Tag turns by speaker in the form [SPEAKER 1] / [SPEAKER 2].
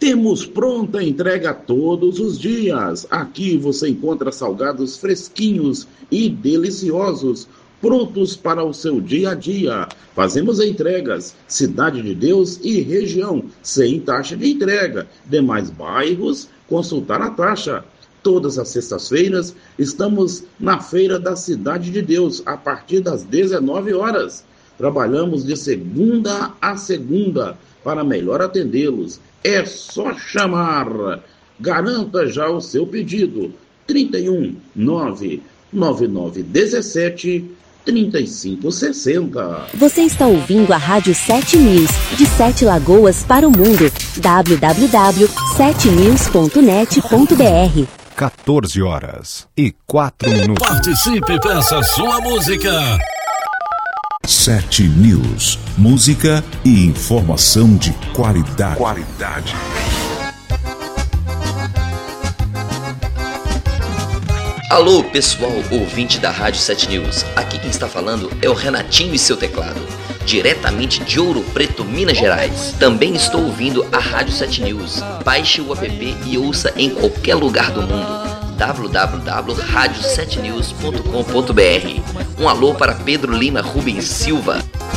[SPEAKER 1] Temos pronta entrega todos os dias. Aqui você encontra salgados fresquinhos e deliciosos, prontos para o seu dia a dia. Fazemos entregas, Cidade de Deus e região, sem taxa de entrega. Demais bairros, consultar a taxa. Todas as sextas-feiras estamos na Feira da Cidade de Deus, a partir das 19 horas. Trabalhamos de segunda a segunda para melhor atendê-los. É só chamar. Garanta já o seu pedido. 31 99917 3560.
[SPEAKER 2] Você está ouvindo a Rádio 7 News, de 7 Lagoas para o mundo. www.7news.net.br.
[SPEAKER 3] 14h04.
[SPEAKER 4] Participe, peça sua música.
[SPEAKER 3] 7 News, música e informação de qualidade.
[SPEAKER 5] Alô, pessoal ouvinte da Rádio 7 News. Aqui quem está falando é o Renatinho e seu teclado, diretamente de Ouro Preto, Minas Gerais. Também estou ouvindo a Rádio 7 News. Baixe o app e ouça em qualquer lugar do mundo. www.radio7news.com.br. Um alô para Pedro Lima Rubens Silva.